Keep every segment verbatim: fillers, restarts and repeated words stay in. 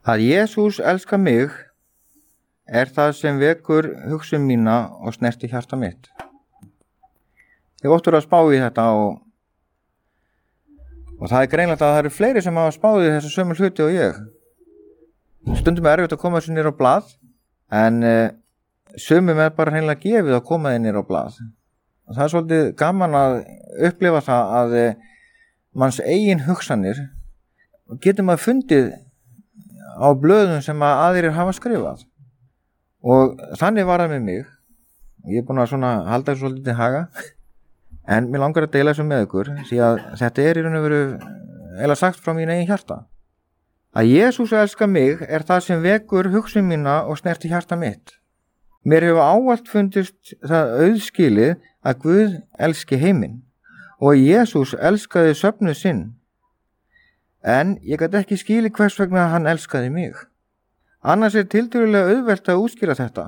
Að Jesús elskar mig er það sem vekur hugsun mína og snerti hjarta mitt. Ég óttur að spá í þetta og, og það er greinlegt að það eru fleiri sem hafa spáð í þessu sömu hluti og ég. Stundum er erfitt að koma þessu niður á blað, en uh, sömum er bara hreinlega gefið að koma þeir niður á blað. Og það er svolítið gaman að upplifa það að uh, manns eigin hugsanir getur maður fundið á blöðum sem að aðrir hafa skrifað. Og þannig var það með mig. Ég er búin að svona halda þessu svolítið til haga. En mér langar að deila þessu með ykkur, því að þetta er í raun og veru eða sagt frá mín eigin hjarta. Að Jesús elskar mig er það sem vekur hugsun mína og snerti hjarta mitt. Mér hefur ávallt fundist það auðskilið að Guð elski heiminn og að Jesús elskaði söfnuð sinn. En ég gat ekki skilið hvers vegna hann elskaði mig. Annars er tiltölulega auðvelt að útskýra þetta,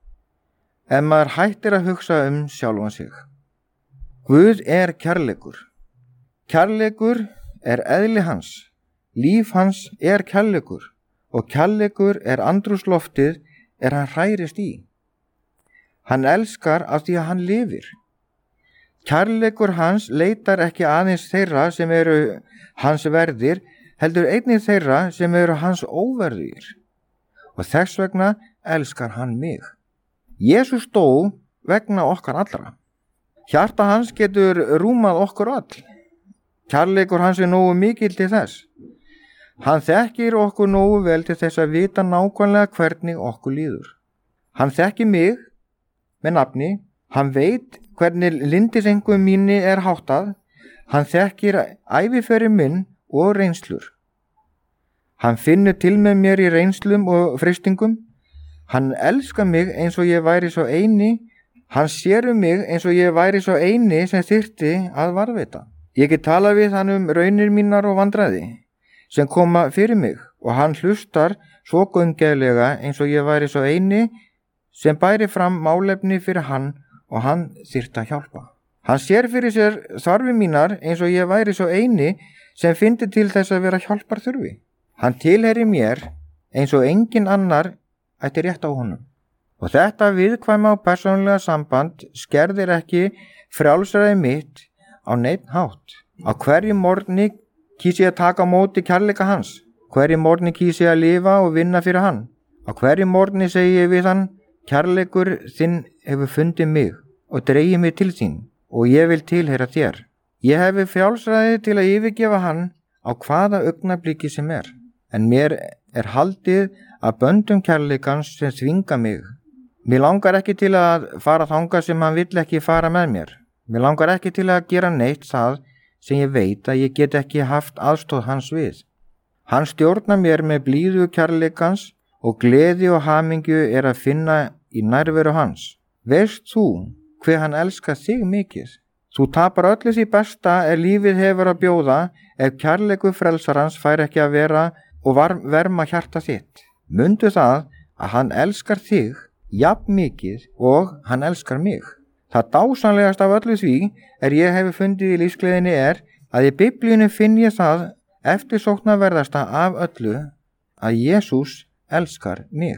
en maður hættir að hugsa um sjálfan sig. Guð er kærleikur. Kærleikur er eðli hans. Líf hans er kærleikur og kærleikur er andrúmsloftið er hann hrærist í. Hann elskar af því að hann lifir. Kærleikur hans leitar ekki aðeins þeirra sem eru hans verðir, heldur einnig þeirra sem eru hans óverðir. Og þess vegna elskar hann mig. Jesús dó vegna okkar allra. Hjarta hans getur rúmað okkur all. Kærleikur hans er nógu mikill til þess. Hann þekkir okkur nógu vel til þess að vita nákvæmlega hvernig okkur líður. Hann þekkir mig með nafni, hann veit hvernig lindisengum mínu er háttað, hann þekkir æviferil minn og reynslur. Hann finnur til með mér í reynslum og freistingum, hann elskar mig eins og ég væri svo eini, hann sér um mig eins og ég væri svo eini sem þyrfti að varðveita. Ég get talað við hann um raunir mínar og vandræði sem koma fyrir mig og hann hlustar svo gaumgæflega eins og ég væri svo eini sem bæri fram málefni fyrir hann og hann þyrfti að hjálpa. Hann sér fyrir sér þarfir mínar eins og ég væri svo eini sem fyndi til þess að vera hjálpar þurfi. Hann tilheyrir mér eins og engin annar ætti rétt á honum. Og þetta viðkvæma og persónulega samband skerðir ekki frjálsræði mitt á neinn hátt. Á hverju morgni kýs ég að taka á móti kærleika hans. Hverju morgni kýs ég að lifa og vinna fyrir hann. Á hverju morgni segi ég við hann, kærleikur þinn hefur fundið mig og dreigið mig til þín og ég vil tilheyra þér. Ég hefi frjálsræði til að yfirgefa hann á hvaða augnabliki sem er. En mér er haldið að böndum kærleikans sem þvinga mig. Mér langar ekki til að fara þangað sem hann vill ekki fara með mér. Mér langar ekki til að gera neitt það sem ég veit að ég get ekki haft aðstóð hans við. Hann stjórnar mér með blíðu kærleikans og gleði og hamingju er að finna í nærveru hans. Veist þú hve hann elskar þig mikið? Þú tapar öllu því besta ef lífið hefur að bjóða ef kærleikur frelsarans fær ekki að vera og verma hjarta þitt. Mundu það að hann elskar þig jafn mikið og hann elskar mig. Það dásamlegast af öllu því er ég hefur fundið í lífsgleðinni er að í Biblíunni finn ég það eftirsóknarverðasta af öllu að Jesús elskar mig.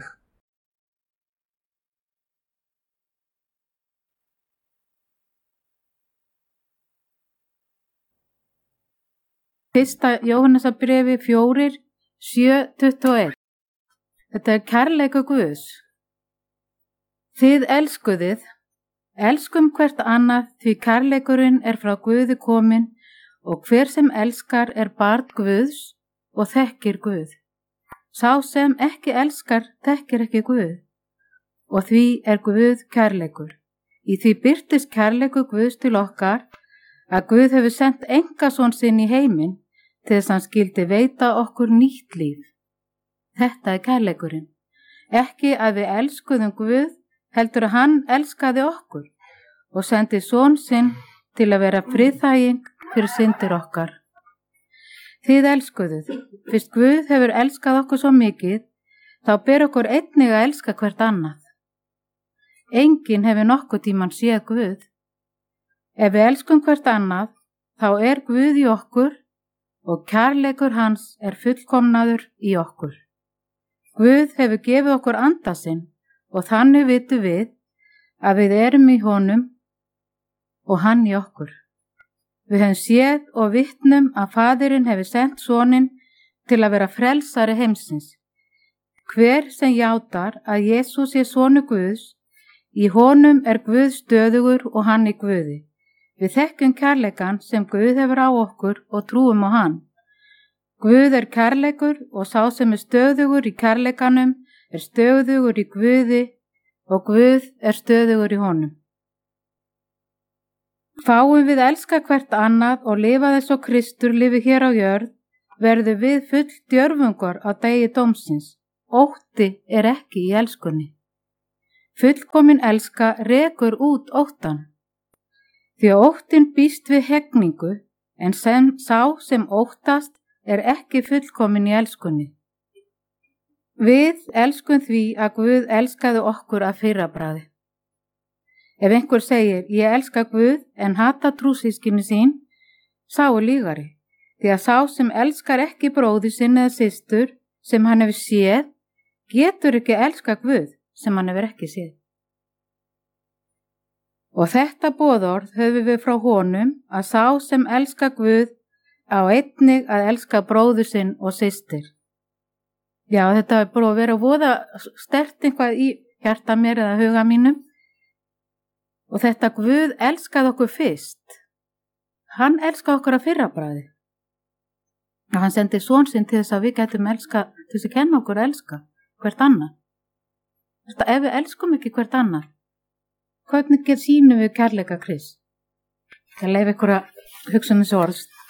Fyrsta Jóhannesarbréfi fjórir, sjö, tuttugu og eitt. Þetta er kærleikur Guðs. Þið elskuðið, elskum hvert annað því kærleikurinn er frá Guði kominn og hver sem elskar er barn Guðs og þekkir Guð. Sá sem ekki elskar þekkir ekki Guð og því er Guð kærleikur. Í því birtist kærleikur Guðs til okkar að Guð hefur sendt engason sinn í heiminn til þess hann skildi veita okkur nýtt líf. Þetta er kærleikurinn. Ekki að við elskuðum Guð, heldur að hann elskaði okkur og sendi son sinn til að vera friðþæging fyrir syndir okkar. Þið elskuðuð, fyrst Guð hefur elskað okkur svo mikið, þá ber okkur einnig að elska hvert annað. Enginn hefur nokkuð tímann séð Guð. Ef við elskum hvert annað, þá er Guð í okkur og kærleikur hans er fullkomnaður í okkur. Guð hefur gefið okkur anda sinn og þannig vitum við að við erum í honum og hann í okkur. Við höfum séð og vitnum að Faðirinn hefur sent soninn til að vera frelsari heimsins. Hver sem játar að Jesús sé sonur Guðs, í honum er Guð stöðugur og hann í Guði. Við þekkjum kærleikann sem Guð hefur á okkur og trúum á hann. Guð er kærleikur og sá sem er stöðugur í kærleikanum er stöðugur í Guði og Guð er stöðugur í honum. Fáum við elska hvert annað og lifa þess og Kristur lifi hér á jörð, verður við full djörfungar á degi dómsins. Ótti er ekki í elskunni. Fullkomin elska rekur út óttan. Því að óttin býst við hegningu, en sem sá sem óttast er ekki fullkomin í elskunni. Við elskum því að Guð elskaði okkur að fyrrabragði. Ef einhver segir, ég elska Guð en hata trúsískinni sín, sá er lýgari, því að sá sem elskar ekki bróður sinn eða systur sem hann hefur séð, getur ekki elska Guð sem hann hefur ekki séð. Og þetta boðorð höfum við frá honum að sá sem elska Guð á einnig að elska bróður sinn og systir. Já, þetta er bara að vera að voða sterkt eitthvað í hjarta mér eða huga mínum. Og þetta Guð elskaði okkur fyrst. Hann elskaði okkur að fyrrabragði. Og hann sendi son sinn til þess að við getum elska, til þess að kenna okkur að elska hvert annað. Þetta, ef við elskum ekki hvert annað, hvernig sýnum við kærleika Krist? Það leif ykkur að hugsa um þessu orð.